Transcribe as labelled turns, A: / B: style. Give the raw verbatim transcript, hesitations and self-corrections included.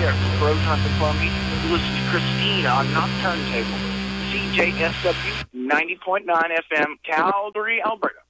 A: here from Rose Hunter Plumbing. You listen to Christine on Knock Turntable. C J S W ninety point nine F M, Calgary, Alberta.